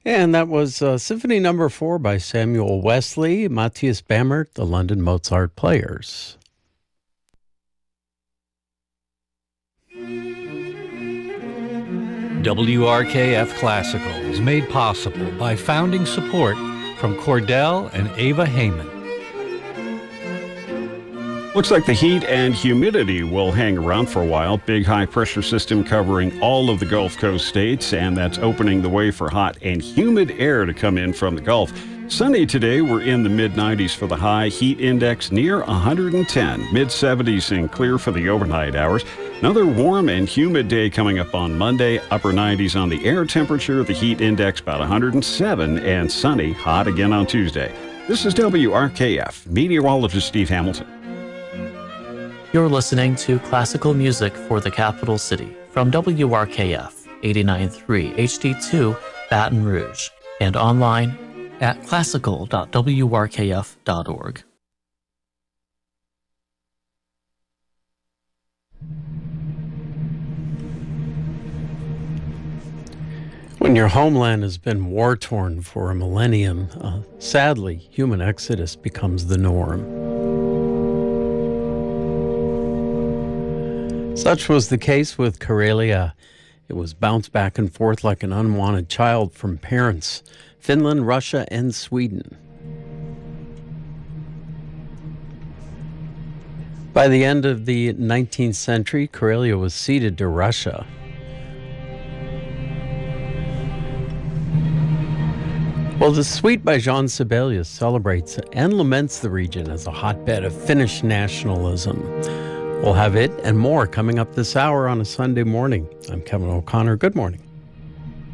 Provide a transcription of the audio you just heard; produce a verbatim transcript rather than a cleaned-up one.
And that was uh, Symphony Number Four by Samuel Wesley, Matthias Bamert, the London Mozart Players. W R K F Classical is made possible by founding support from Cordell and Ava Heyman. Looks like the heat and humidity will hang around for a while. Big high-pressure system covering all of the Gulf Coast states, and that's opening the way for hot and humid air to come in from the Gulf. Sunny today, we're in the mid nineties for the high, heat index near one hundred ten, mid seventies and clear for the overnight hours. Another warm and humid day coming up on Monday, upper nineties on the air temperature, the heat index about one hundred seven, and sunny, hot again on Tuesday. This is W R K F, meteorologist Steve Hamilton. You're listening to classical music for the capital city from W R K F eighty-nine point three H D two Baton Rouge and online at classical dot w r k f dot org. When your homeland has been war-torn for a millennium, uh, sadly, human exodus becomes the norm. Such was the case with Karelia. It was bounced back and forth like an unwanted child from parents, Finland, Russia, and Sweden. By the end of the nineteenth century, Karelia was ceded to Russia. Well, the suite by Jean Sibelius celebrates and laments the region as a hotbed of Finnish nationalism. We'll have it and more coming up this hour on a Sunday morning. I'm Kevin O'Connor. Good morning.